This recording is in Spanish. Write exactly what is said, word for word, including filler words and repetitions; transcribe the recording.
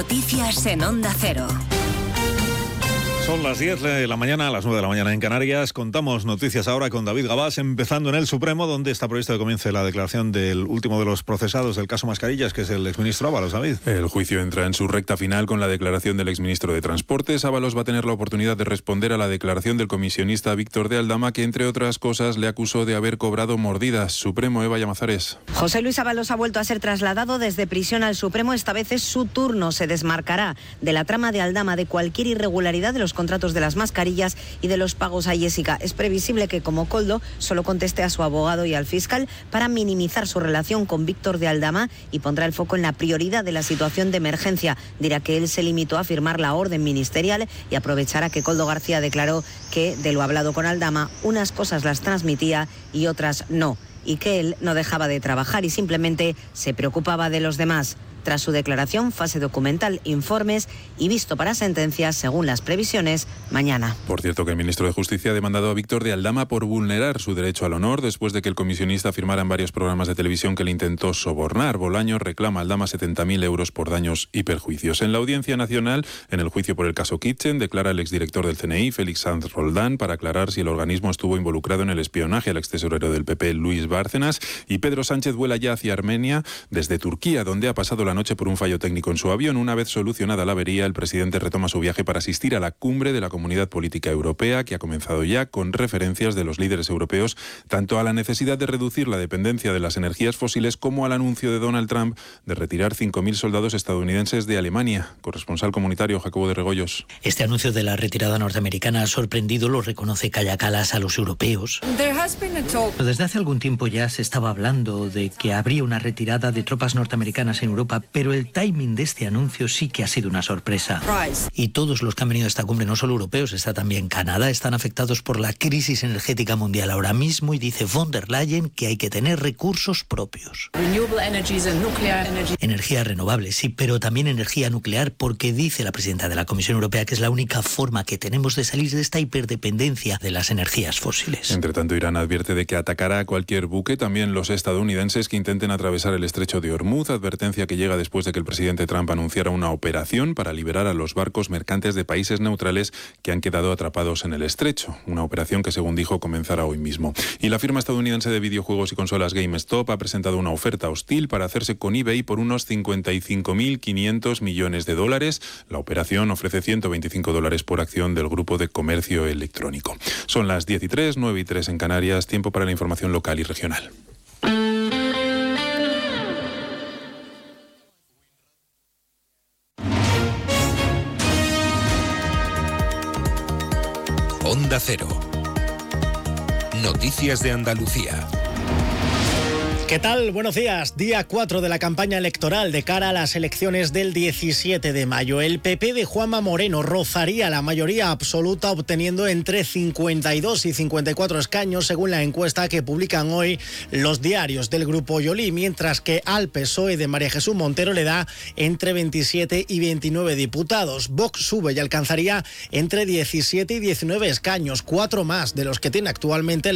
Noticias en Onda Cero. Son las diez de la mañana, a las nueve de la mañana en Canarias. Contamos noticias ahora con David Gabás, empezando en el Supremo, donde está previsto que comience la declaración del último de los procesados del caso Mascarillas, que es el exministro Ábalos, David. El juicio entra en su recta final con la declaración del exministro de Transportes. Ábalos va a tener la oportunidad de responder a la declaración del comisionista Víctor de Aldama, que entre otras cosas le acusó de haber cobrado mordidas. Supremo, Eva Llamazares. José Luis Ábalos ha vuelto a ser trasladado desde prisión al Supremo. Esta vez es su turno. Se desmarcará de la trama de Aldama, de cualquier irregularidad de los contratos de las mascarillas y de los pagos a Jessica. Es previsible que, como Koldo, solo conteste a su abogado y al fiscal para minimizar su relación con Víctor de Aldama, y pondrá el foco en la prioridad de la situación de emergencia. Dirá que él se limitó a firmar la orden ministerial y aprovechará que Koldo García declaró que, de lo hablado con Aldama, unas cosas las transmitía y otras no, y que él no dejaba de trabajar y simplemente se preocupaba de los demás. Tras su declaración, fase documental, informes y visto para sentencias, según las previsiones, mañana. Por cierto, que el ministro de Justicia ha demandado a Víctor de Aldama por vulnerar su derecho al honor después de que el comisionista afirmara en varios programas de televisión que le intentó sobornar. Bolaños reclama a Aldama setenta mil euros por daños y perjuicios. En la Audiencia Nacional, en el juicio por el caso Kitchen, declara el exdirector del C N I, Félix Sanz Roldán, para aclarar si el organismo estuvo involucrado en el espionaje al extesorero del P P, Luis Bárcenas. Y Pedro Sánchez vuela ya hacia Armenia desde Turquía, donde ha pasado la noche por un fallo técnico en su avión. Una vez solucionada la avería, el presidente retoma su viaje para asistir a la cumbre de la Comunidad Política Europea, que ha comenzado ya, con referencias de los líderes europeos tanto a la necesidad de reducir la dependencia de las energías fósiles como al anuncio de Donald Trump de retirar cinco mil soldados estadounidenses de Alemania. Corresponsal comunitario Jacobo de Regoyos. Este anuncio de la retirada norteamericana ha sorprendido, lo reconoce Kaja Kallas, a los europeos. Desde hace algún tiempo ya se estaba hablando de que habría una retirada de tropas norteamericanas en Europa, pero el timing de este anuncio sí que ha sido una sorpresa. Y todos los que han venido a esta cumbre, no solo europeos, está también Canadá, están afectados por la crisis energética mundial ahora mismo, y dice von der Leyen que hay que tener recursos propios. Energía renovable, sí, pero también energía nuclear, porque dice la presidenta de la Comisión Europea que es la única forma que tenemos de salir de esta hiperdependencia de las energías fósiles. Entre tanto, Irán advierte de que atacará a cualquier buque, también los estadounidenses, que intenten atravesar el estrecho de Hormuz, advertencia que llega después de que el presidente Trump anunciara una operación para liberar a los barcos mercantes de países neutrales que han quedado atrapados en el estrecho. Una operación que, según dijo, comenzará hoy mismo. Y la firma estadounidense de videojuegos y consolas GameStop ha presentado una oferta hostil para hacerse con eBay por unos cincuenta y cinco mil quinientos millones de dólares. La operación ofrece ciento veinticinco dólares por acción del grupo de comercio electrónico. Son las diez y tres, nueve y tres en Canarias. Tiempo para la información local y regional. Onda Cero. Noticias de Andalucía. ¿Qué tal? Buenos días. Día cuatro de la campaña electoral de cara a las elecciones del diecisiete de mayo. El P P de Juanma Moreno rozaría la mayoría absoluta, obteniendo entre cincuenta y dos y cincuenta y cuatro escaños, según la encuesta que publican hoy los diarios del Grupo Yolí, mientras que al P S O E de María Jesús Montero le da entre veintisiete y veintinueve diputados. Vox sube y alcanzaría entre diecisiete y diecinueve escaños, cuatro más de los que tiene actualmente